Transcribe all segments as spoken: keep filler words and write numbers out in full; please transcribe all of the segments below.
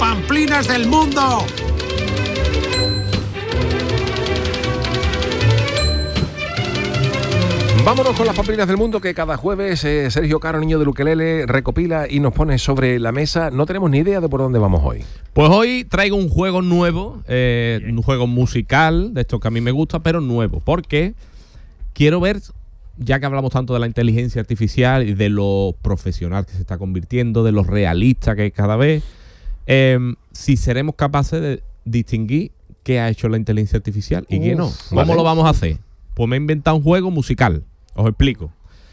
pamplinas del mundo. Vámonos con las pamplinas del mundo, que cada jueves eh, Sergio Caro, niño del ukelele, recopila y nos pone sobre la mesa. No tenemos ni idea de por dónde vamos hoy. Pues hoy traigo un juego nuevo, eh, un juego musical, de estos que a mí me gusta, pero nuevo, porque quiero ver, ya que hablamos tanto de la inteligencia artificial y de lo profesional que se está convirtiendo, de lo realista que es cada vez, eh, si seremos capaces de distinguir qué ha hecho la inteligencia artificial y qué no. ¿Cómo vale. lo vamos a hacer? Pues me he inventado un juego musical. Os explico.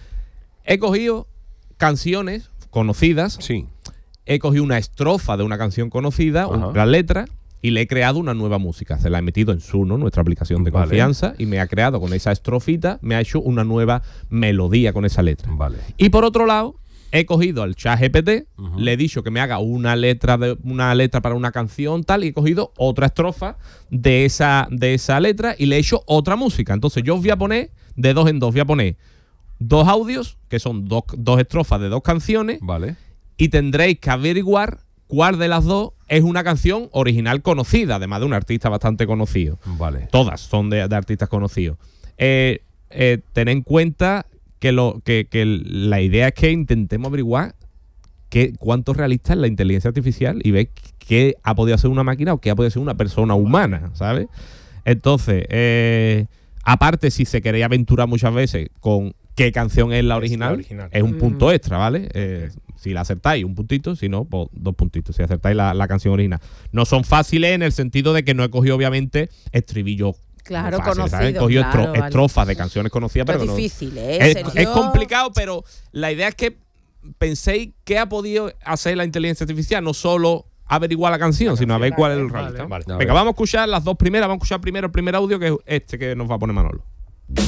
He cogido canciones conocidas. Sí. He cogido una estrofa de una canción conocida, Ajá. la letra, y le he creado una nueva música. Se la he metido en Suno, nuestra aplicación de Vale. confianza, y me ha creado con esa estrofita, me ha hecho una nueva melodía con esa letra. Vale. Y por otro lado, he cogido al ChatGPT, Ujú. le he dicho que me haga una letra de una letra para una canción tal, y he cogido otra estrofa de esa, de esa letra y le he hecho otra música. Entonces yo os voy a poner, de dos en dos, voy a poner dos audios, que son dos, dos estrofas de dos canciones, Vale. y tendréis que averiguar cuál de las dos es una canción original conocida, además de un artista bastante conocido. Vale. Todas son de, de artistas conocidos. Eh, eh, tened en cuenta que, lo, que, que la idea es que intentemos averiguar qué, cuánto realista es la inteligencia artificial y ver qué ha podido hacer una máquina o qué ha podido hacer una persona humana, ¿sabes? Entonces, eh, aparte, si se queréis aventurar muchas veces con qué canción es la original, es, la original. Es un punto extra, ¿vale? Eh, si la acertáis, un puntito, si no, pues dos puntitos, si acertáis la, la canción original. No son fáciles en el sentido de que no he cogido, obviamente, estribillos. Claro, fácil, conocido. ¿sabes? He cogido Claro, estro- vale. estrofas de canciones conocidas, pero, pero no. difícil, ¿eh, Es, Sergio? es complicado, pero la idea es que penséis qué ha podido hacer la inteligencia artificial, no solo averiguar la canción, la sino a ver cuál es el realista. Vale. Venga, vamos a escuchar las dos primeras. Vamos a escuchar primero el primer audio, que es este que nos va a poner Manolo.